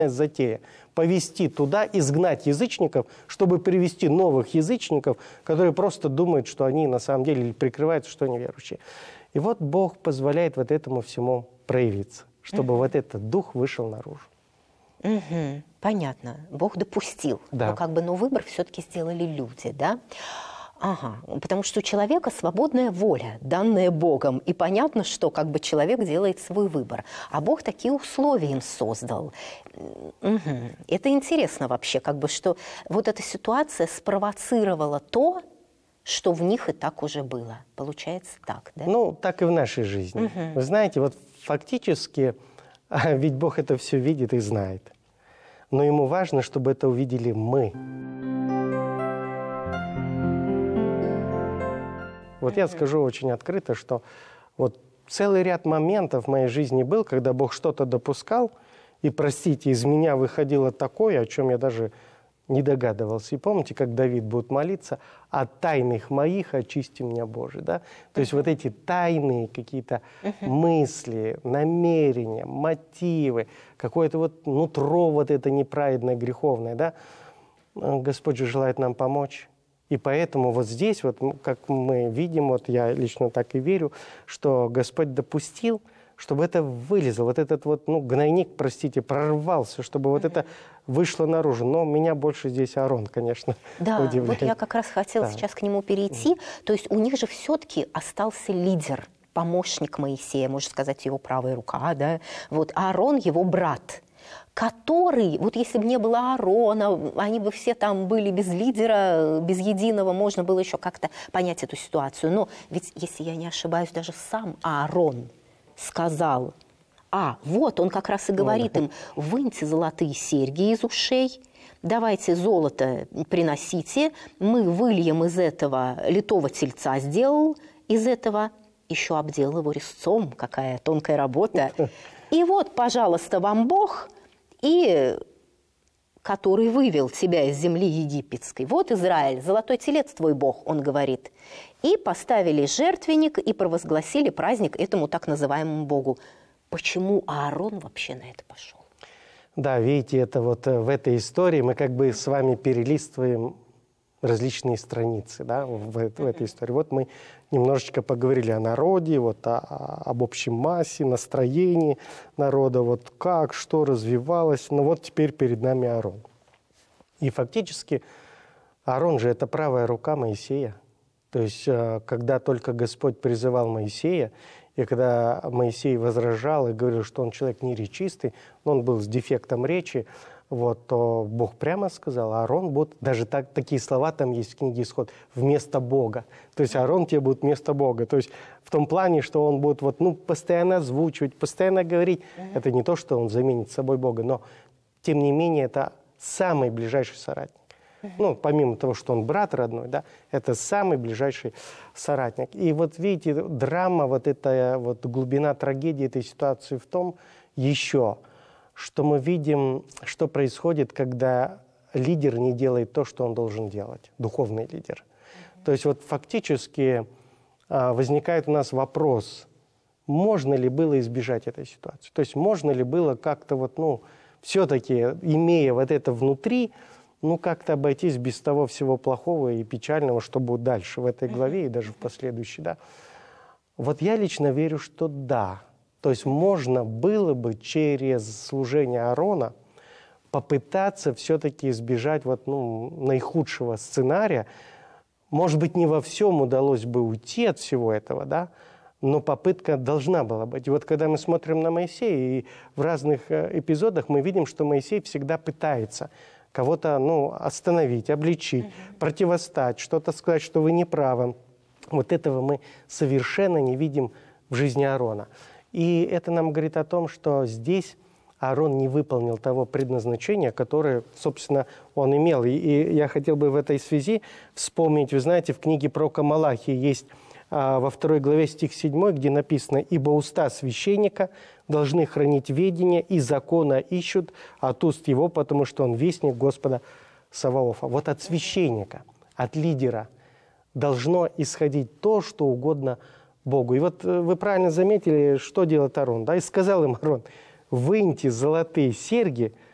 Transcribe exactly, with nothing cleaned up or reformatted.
затея – повести туда, изгнать язычников, чтобы привести новых язычников, которые просто думают, что они на самом деле прикрываются, что они верующие. И вот Бог позволяет вот этому всему проявиться, чтобы угу. вот этот дух вышел наружу. Угу. Понятно. Бог допустил. Да. Но как бы, но выбор все-таки сделали люди, да? Ага, потому что у человека свободная воля, данная Богом, и понятно, что как бы человек делает свой выбор, а Бог такие условия им создал. Угу. Это интересно вообще, как бы, что вот эта ситуация спровоцировала то, что в них и так уже было. Получается так, да? Ну, так и в нашей жизни. Угу. Вы знаете, вот фактически, ведь Бог это все видит и знает, но Ему важно, чтобы это увидели мы. Вот я скажу очень открыто, что вот целый ряд моментов в моей жизни был, когда Бог что-то допускал, и, простите, из меня выходило такое, о чем я даже не догадывался. И помните, как Давид будет молиться: «От тайных моих очисти меня, Боже». Да? То есть вот эти тайные какие-то мысли, намерения, мотивы, какое-то вот нутро вот это неправедное, греховное, да? Господь же желает нам помочь. И поэтому вот здесь, вот, как мы видим, вот я лично так и верю, что Господь допустил, чтобы это вылезло, вот этот вот, ну, гнойник, простите, прорвался, чтобы вот mm-hmm. это вышло наружу. Но меня больше здесь Аарон, конечно, да, удивляет. Вот я как раз хотела да. сейчас к нему перейти. Mm-hmm. То есть у них же все-таки остался лидер, помощник Моисея, можно сказать, его правая рука, да? Вот Аарон, его брат, который, вот если бы не было Аарона, они бы все там были без лидера, без единого, можно было еще как-то понять эту ситуацию. Но ведь, если я не ошибаюсь, даже сам Аарон сказал: а, вот он как раз и говорит им: выньте золотые серьги из ушей, давайте золото приносите, мы выльем из этого, литого тельца сделал, из этого еще обделал его резцом, какая тонкая работа. И вот, пожалуйста, вам Бог, и который вывел тебя из земли египетской. Вот, Израиль, золотой телец твой Бог, он говорит. И поставили жертвенник, и провозгласили праздник этому так называемому Богу. Почему Аарон вообще на это пошел? Да, видите, это вот в этой истории мы как бы с вами перелистываем различные страницы, да, в, в этой истории. Вот мы немножечко поговорили о народе, вот о, об общей массе, настроении народа, вот как, что развивалось. Но вот теперь перед нами Аарон. И фактически Аарон же это правая рука Моисея. То есть, когда только Господь призывал Моисея, и когда Моисей возражал и говорил, что он человек неречистый, но он был с дефектом речи, вот, то Бог прямо сказал: Аарон будет, даже так, такие слова там есть в книге Исход, вместо Бога. То есть Аарон тебе будет вместо Бога. То есть в том плане, что он будет вот, ну, постоянно озвучивать, постоянно говорить. Mm-hmm. Это не то, что он заменит собой Бога, но тем не менее это самый ближайший соратник. Mm-hmm. Ну, помимо того, что он брат родной, да, это самый ближайший соратник. И вот видите, драма, вот эта вот глубина трагедии этой ситуации в том еще, что мы видим, что происходит, когда лидер не делает то, что он должен делать, духовный лидер. Mm-hmm. То есть вот фактически а, возникает у нас вопрос, можно ли было избежать этой ситуации? То есть можно ли было как-то вот, ну, все-таки, имея вот это внутри, ну, как-то обойтись без того всего плохого и печального, что будет дальше в этой главе и даже в последующей, да? Вот я лично верю, что да. То есть можно было бы через служение Аарона попытаться все-таки избежать вот, ну, наихудшего сценария. Может быть, не во всем удалось бы уйти от всего этого, да? Но попытка должна была быть. И вот когда мы смотрим на Моисея, и в разных эпизодах мы видим, что Моисей всегда пытается кого-то, ну, остановить, обличить, mm-hmm. противостать, что-то сказать, что вы не правы. Вот этого мы совершенно не видим в жизни Аарона. И это нам говорит о том, что здесь Аарон не выполнил того предназначения, которое, собственно, он имел. И, и я хотел бы в этой связи вспомнить, вы знаете, в книге пророка Малахии есть а, во второй главе стих седьмой, где написано: «Ибо уста священника должны хранить ведение, и закона ищут от уст его, потому что он вестник Господа Саваофа». Вот от священника, от лидера должно исходить то, что угодно Богу. И вот вы правильно заметили, что делает Аарон. Да? И сказал им Аарон: «Выньте золотые серьги